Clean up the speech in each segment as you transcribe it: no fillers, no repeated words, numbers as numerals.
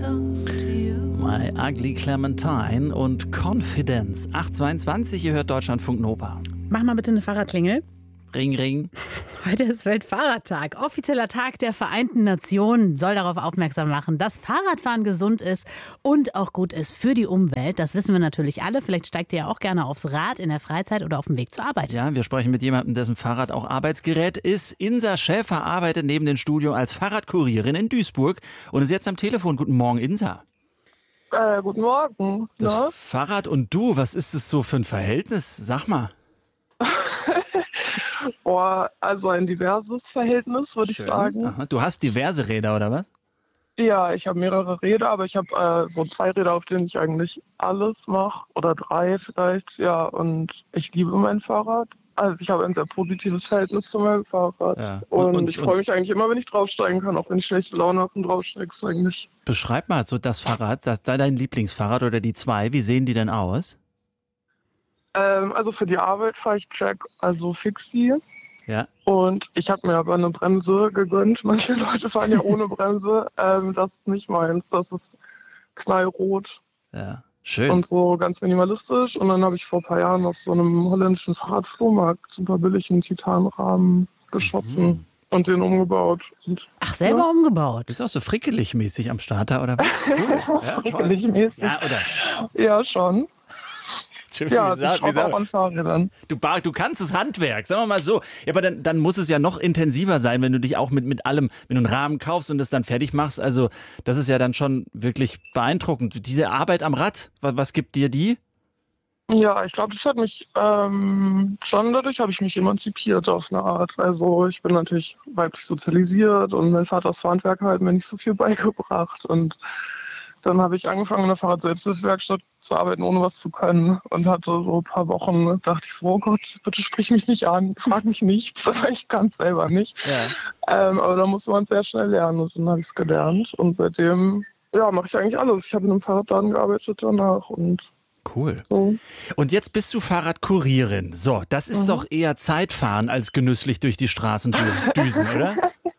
My Ugly Clementine und Confidence. 8:22, ihr hört Deutschlandfunk Nova. Mach mal bitte eine Fahrradklingel. Ring, ring. Heute ist Weltfahrradtag. Offizieller Tag der Vereinten Nationen soll darauf aufmerksam machen, dass Fahrradfahren gesund ist und auch gut ist für die Umwelt. Das wissen wir natürlich alle. Vielleicht steigt ihr ja auch gerne aufs Rad in der Freizeit oder auf dem Weg zur Arbeit. Ja, wir sprechen mit jemandem, dessen Fahrrad auch Arbeitsgerät ist. Insa Schäfer arbeitet neben dem Studio als Fahrradkurierin in Duisburg und ist jetzt am Telefon. Guten Morgen, Insa. Guten Morgen. Das Ja? Fahrrad und du, was ist es so für ein Verhältnis? Sag mal. Also ein diverses Verhältnis, würde ich sagen. Aha. Du hast diverse Räder, oder was? Ja, ich habe mehrere Räder, aber ich habe so 2 Räder, auf denen ich eigentlich alles mache. Oder 3 vielleicht, ja. Und ich liebe mein Fahrrad. Also ich habe ein sehr positives Verhältnis zu meinem Fahrrad. Ja. Und ich freue mich eigentlich immer, wenn ich draufsteigen kann, auch wenn ich schlechte Laune habe und draufsteigst eigentlich. Beschreib mal so das Fahrrad, dein Lieblingsfahrrad oder die 2. Wie sehen die denn aus? Also für die Arbeit fahre ich Jack, also Fixie. Ja. Und ich habe mir aber eine Bremse gegönnt. Manche Leute fahren ja ohne Bremse. Das ist nicht meins. Das ist knallrot. Ja. Schön. Und so ganz minimalistisch. Und dann habe ich vor ein paar Jahren auf so einem holländischen Fahrradflohmarkt super billigen Titanrahmen geschossen und den umgebaut. Und, Ach, selber umgebaut? Bist du auch so frickelig-mäßig am Starter, oder was? Cool. Ja, frickelig-mäßig. Ja, oder? Ja, schon. Ja, Wie ich schraube auch an Fahrrädern. Du kannst das Handwerk, sagen wir mal so. Ja, aber dann muss es ja noch intensiver sein, wenn du dich auch mit allem, wenn du einen Rahmen kaufst und das dann fertig machst. Also das ist ja dann schon wirklich beeindruckend. Diese Arbeit am Rad, was gibt dir die? Ja, ich glaube, das hat mich schon, dadurch habe ich mich emanzipiert auf eine Art. Also ich bin natürlich weiblich sozialisiert und mein Vaters Handwerk hat mir nicht so viel beigebracht. Und dann habe ich angefangen, in der Fahrrad-Selbsthilfewerkstatt zu arbeiten, ohne was zu können. Und hatte so ein paar Wochen, dachte ich so, oh Gott, bitte sprich mich nicht an, frag mich nichts, aber ich kann es selber nicht. Ja. Aber da musste man es sehr schnell lernen und dann habe ich es gelernt. Und seitdem, mache ich eigentlich alles. Ich habe in einem Fahrradladen gearbeitet danach und cool. So. Und jetzt bist du Fahrradkurierin. So, das ist doch eher Zeitfahren als genüsslich durch die Straßen düsen, oder?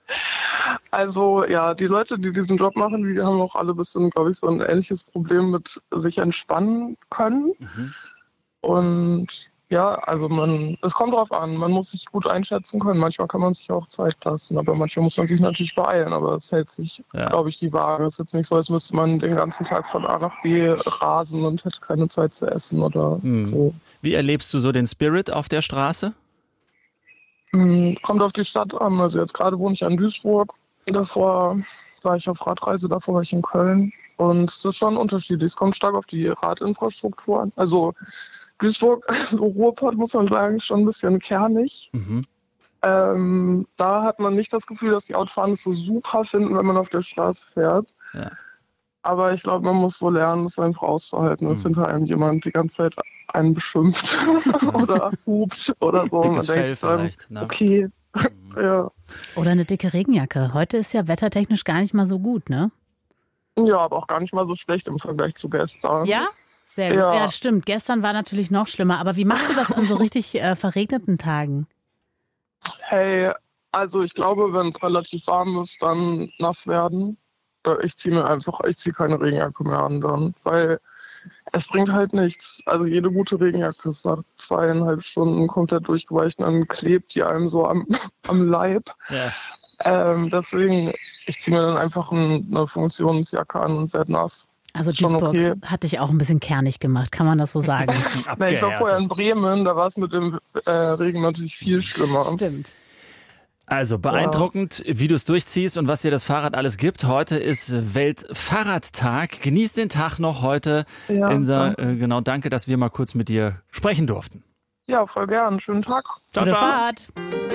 Also ja, die Leute, die diesen Job machen, die haben auch alle ein bisschen, glaube ich, so ein ähnliches Problem mit sich entspannen können. Und ja, also es kommt drauf an, man muss sich gut einschätzen können. Manchmal kann man sich auch Zeit lassen, aber manchmal muss man sich natürlich beeilen. Aber es hält sich, glaube ich, die Waage. Es ist jetzt nicht so, als müsste man den ganzen Tag von A nach B rasen und hätte keine Zeit zu essen oder so. Wie erlebst du so den Spirit auf der Straße? Kommt auf die Stadt an. Also jetzt gerade wohne ich in Duisburg. Davor war ich auf Radreise, davor war ich in Köln. Und es ist schon unterschiedlich. Es kommt stark auf die Radinfrastruktur an. Also Duisburg, so Ruhrpott, muss man sagen, ist schon ein bisschen kernig. Da hat man nicht das Gefühl, dass die Autofahrer es so super finden, wenn man auf der Straße fährt. Ja. Aber ich glaube, man muss so lernen, das einfach auszuhalten, dass hinter einem jemand die ganze Zeit einen beschimpft oder hupt oder so. Dickes man Fell denkt vielleicht. Dann, okay, ja. Oder eine dicke Regenjacke. Heute ist ja wettertechnisch gar nicht mal so gut, ne? Ja, aber auch gar nicht mal so schlecht im Vergleich zu gestern. Ja? Sehr gut. Ja, stimmt. Gestern war natürlich noch schlimmer. Aber wie machst du das an so richtig verregneten Tagen? Hey, also ich glaube, wenn es relativ warm ist, dann nass werden. Ich ziehe keine Regenjacke mehr an dann, weil es bringt halt nichts. Also jede gute Regenjacke ist nach 2,5 Stunden komplett durchgeweicht und dann klebt die einem so am Leib. Ja. Deswegen, ich ziehe mir dann einfach eine Funktionsjacke an und werde nass. Also Duisburg hat dich auch ein bisschen kernig gemacht, kann man das so sagen? Ich war vorher in Bremen, da war es mit dem Regen natürlich viel schlimmer. Stimmt. Also beeindruckend, wie du es durchziehst und was dir das Fahrrad alles gibt. Heute ist Weltfahrradtag. Genieß den Tag noch heute. Ja, Insa, danke, dass wir mal kurz mit dir sprechen durften. Ja, voll gern. Schönen Tag. Ciao, Gute ciao. Fahrt.